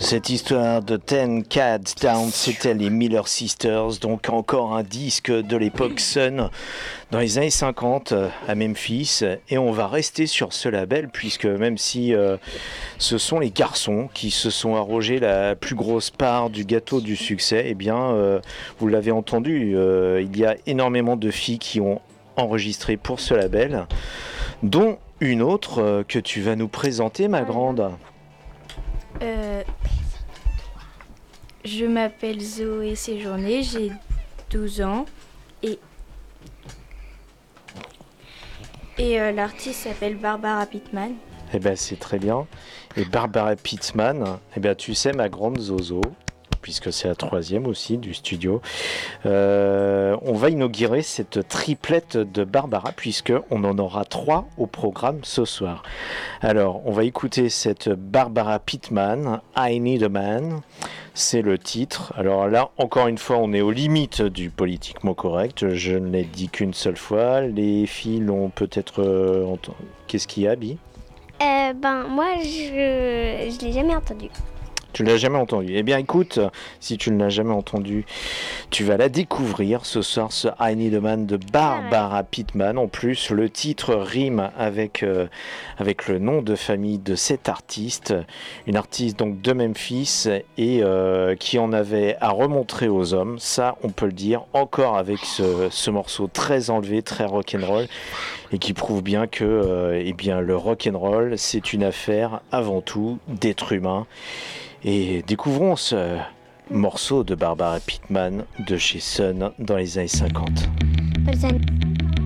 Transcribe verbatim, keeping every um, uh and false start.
Cette histoire de Ten Cats Down, c'était les Miller Sisters, donc encore un disque de l'époque Sun dans les années cinquante à Memphis. Et on va rester sur ce label puisque même si euh, ce sont les garçons qui se sont arrogés la plus grosse part du gâteau du succès, eh bien euh, vous l'avez entendu, euh, il y a énormément de filles qui ont enregistré pour ce label, dont une autre euh, que tu vas nous présenter, ma grande. Euh, je m'appelle Zoé Séjourné, j'ai douze ans et, et euh, l'artiste s'appelle Barbara Pittman. Eh bien c'est très bien. Et Barbara Pittman, eh bien tu sais ma grande Zozo, puisque c'est la troisième aussi du studio, euh, on va inaugurer cette triplette de Barbara puisqu'on en aura trois au programme ce soir. Alors on va écouter cette Barbara Pittman, I Need a Man, c'est le titre. Alors là encore une fois on est aux limites du politiquement correct, je ne l'ai dit qu'une seule fois, les filles l'ont peut-être... Euh, ent... Qu'est-ce qu'il y a, Bi ? euh, Ben moi je je l'ai jamais entendu. Tu ne l'as jamais entendu. Eh bien, écoute, si tu ne l'as jamais entendu, tu vas la découvrir ce soir, ce I Need a Man de Barbara Pittman. En plus, le titre rime avec, euh, avec le nom de famille de cette artiste, une artiste donc de Memphis et euh, qui en avait à remontrer aux hommes. Ça, on peut le dire, encore avec ce, ce morceau très enlevé, très rock'n'roll, et qui prouve bien que euh, eh bien, le rock'n'roll, c'est une affaire avant tout d'être humain. Et découvrons ce morceau de Barbara Pittman de chez Sun dans les années cinquante. Les années